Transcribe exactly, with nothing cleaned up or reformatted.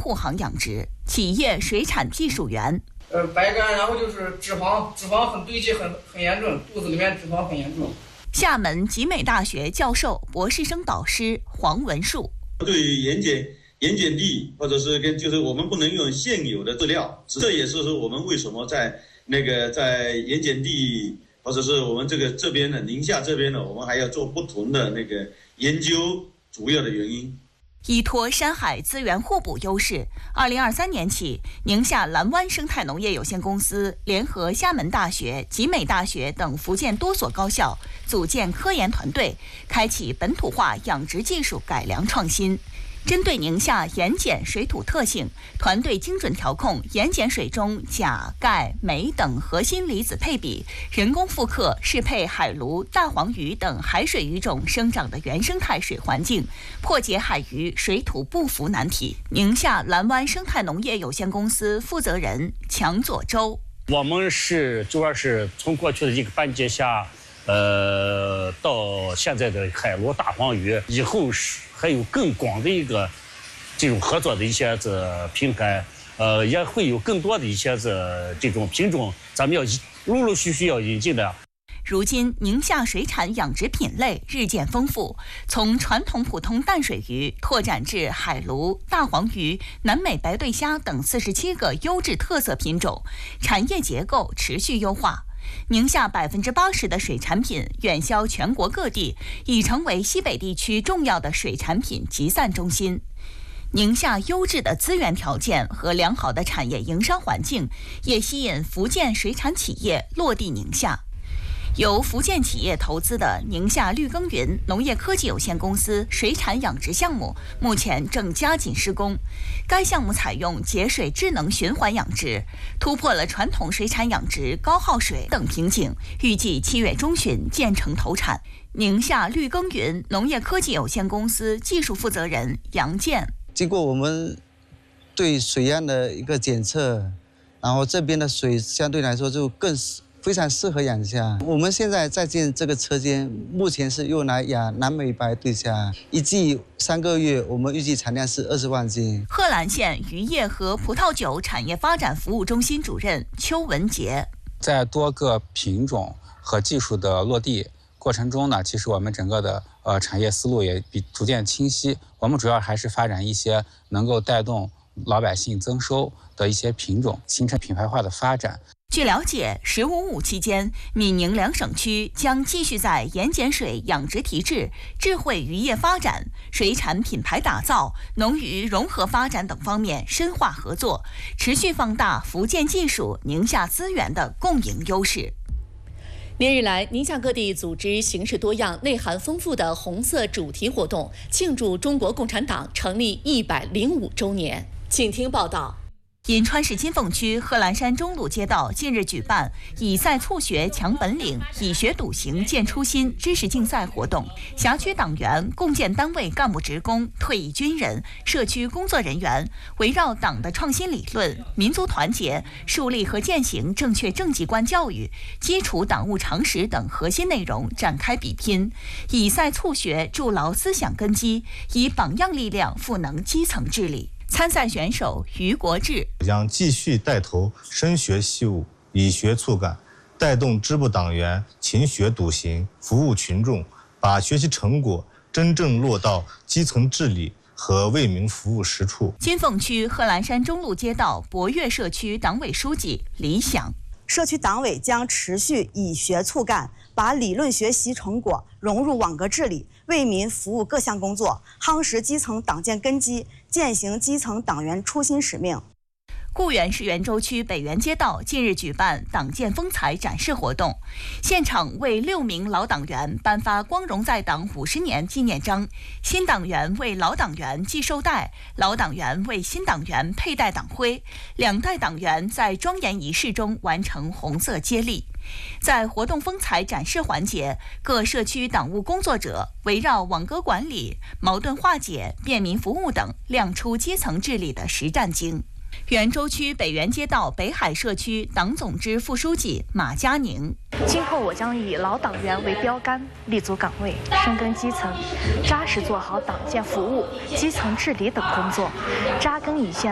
护行养殖，企业水产技术员。 呃，白干，然后就是脂肪，脂肪很堆积，很很严重，肚子里面脂肪很严重。 厦门集美大学教授、博士生导师黄文树。 对于盐碱盐碱地，或者是跟就是我们不能用现有的饲料，这也是说我们为什么在那个在盐碱地，或者是我们这个这边的宁夏这边呢，我们还要做不同的那个研究，主要的原因。 依托山海资源互补优势，二零二三年起，宁夏蓝湾生态农业有限公司联合厦门大学、集美大学等福建多所高校，组建科研团队，开启本土化养殖技术改良创新。针对宁夏盐碱水土特性，团队精准调控盐碱水中钾、钙、镁等核心离子配比，人工复刻适配海鲈、大黄鱼等海水鱼种生长的原生态水环境，破解海鱼水土不服难题。宁夏蓝湾生态农业有限公司负责人强左洲： 我们是主要是从过去的一个半截虾，呃，到现在的海螺、大黄鱼，以后是还有更广的一个这种合作的一些这平台，呃，也会有更多的一些这这种品种，咱们要陆陆续续要引进的。 如今，宁夏水产养殖品类日渐丰富，从传统普通淡水鱼拓展至海鲈、大黄鱼、南美白对虾等四十七个优质特色品种，产业结构持续优化。宁夏百分之八十的水产品远销全国各地，已成为西北地区重要的水产品集散中心。宁夏优质的资源条件和良好的产业营商环境，也吸引福建水产企业落地宁夏。由福建企业投资的宁夏绿耕耘农业科技有限公司水产养殖项目，目前正加紧施工。该项目采用节水智能循环养殖，突破了传统水产养殖高耗水等瓶颈，预计七月中旬建成投产。宁夏绿耕耘农业科技有限公司技术负责人杨健： 经过我们对水样的一个检测，然后这边的水相对来说就更非常适合养虾。我们现在在建这个车间，目前是用来养南美白对虾，一季三个月，我们预计产量是二十万斤。 贺兰县渔业和葡萄酒产业发展服务中心主任邱文杰： 在多个品种和技术的落地过程中呢，其实我们整个的呃产业思路也比逐渐清晰。我们主要还是发展一些能够带动老百姓增收的一些品种，形成品牌化的发展。 据了解，十五五期间，闽宁两省区将继续在盐碱水养殖提质、智慧渔业发展、水产品牌打造、农渔融合发展等方面深化合作，持续放大福建技术、宁夏资源的共赢优势。 连日来，宁夏各地组织形式多样、内涵丰富的红色主题活动，庆祝中国共产党成立一百零五周年。请听报道。 银川市金凤区贺兰山中路街道近日举办以赛促学强本领，以学笃行见初心知识竞赛活动。辖区党员、共建单位干部职工、退役军人、社区工作人员围绕党的创新理论、民族团结，树立和践行正确政绩观教育、基础党务常识等核心内容展开比拼，以赛促学筑牢思想根基，以榜样力量赋能基层治理。参赛选手于国志将继续带头深学习武，以学促干，带动支部党员勤学笃行，服务群众，把学习成果真正落到基层治理和为民服务实处。 金凤区贺兰山中路街道博悦社区党委书记李想： 社区党委将持续以学促干，把理论学习成果融入网格治理，为民服务各项工作，夯实基层党建根基，践行基层党员初心使命。 固原市元州区北园街道近日举办党建风采展示活动，现场为六名老党员颁发光荣在党五十年纪念章，新党员为老党员系绶带，老党员为新党员佩戴党徽，两代党员在庄严仪式中完成红色接力。在活动风采展示环节，各社区党务工作者围绕网格管理、矛盾化解、便民服务等，亮出基层治理的实战经。元州区北园街道北海社区党总支副书记马佳宁： 今后我将以老党员为标杆，立足岗位，深耕基层，扎实做好党建服务、基层治理等工作，扎根一线。